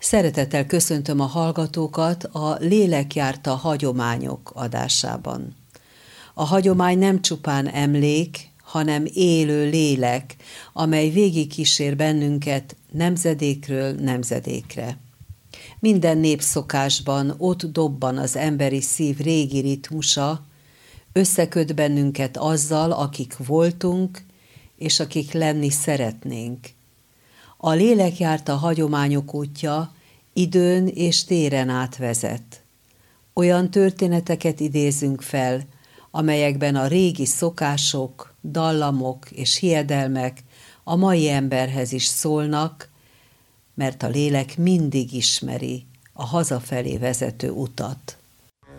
Szeretettel köszöntöm a hallgatókat a Lélek járta hagyományok adásában. A hagyomány nem csupán emlék, hanem élő lélek, amely végigkísér bennünket nemzedékről nemzedékre. Minden népszokásban ott dobban az emberi szív régi ritmusa, összeköt bennünket azzal, akik voltunk, és akik lenni szeretnénk. A lélek járta hagyományok útja időn és téren átvezet. Olyan történeteket idézünk fel, amelyekben a régi szokások, dallamok és hiedelmek a mai emberhez is szólnak, mert a lélek mindig ismeri a hazafelé vezető utat.